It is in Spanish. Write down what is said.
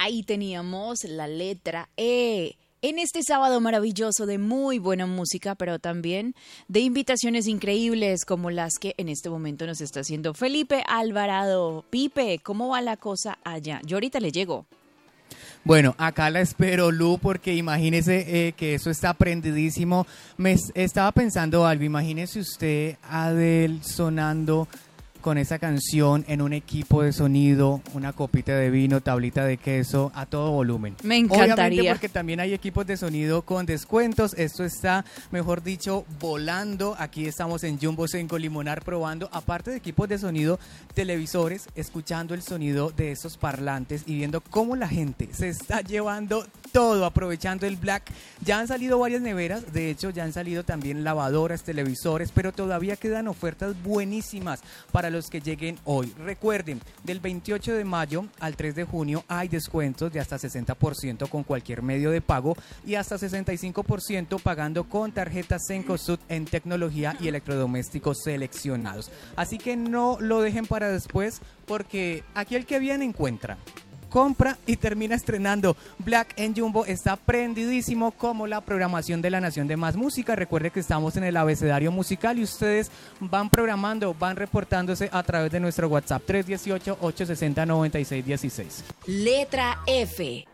Ahí teníamos la letra E. En este sábado maravilloso de muy buena música, pero también de invitaciones increíbles como las que en este momento nos está haciendo Felipe Alvarado. Pipe, ¿cómo va la cosa allá? Yo ahorita le llego. Bueno, acá la espero, Lu, porque imagínese que eso está prendidísimo. Estaba pensando algo, imagínese usted Adele sonando con esa canción en un equipo de sonido, una copita de vino, tablita de queso, a todo volumen. Me encantaría. Obviamente porque también hay equipos de sonido con descuentos. Esto está, mejor dicho, volando. Aquí estamos en Jumbo Senco Limonar probando, aparte de equipos de sonido, televisores, escuchando el sonido de esos parlantes y viendo cómo la gente se está llevando todo, aprovechando el Black. Ya han salido varias neveras, de hecho ya han salido también lavadoras, televisores, pero todavía quedan ofertas buenísimas para los que lleguen hoy. Recuerden, del 28 de mayo al 3 de junio hay descuentos de hasta 60% con cualquier medio de pago y hasta 65% pagando con tarjeta Cencosud en tecnología y electrodomésticos seleccionados. Así que no lo dejen para después, porque aquí el que viene encuentra, compra y termina estrenando. Black en Jumbo está prendidísimo como la programación de la Nación de Más Música. Recuerde que estamos en el abecedario musical y ustedes van programando, van reportándose a través de nuestro WhatsApp 318-860-9616. Letra F.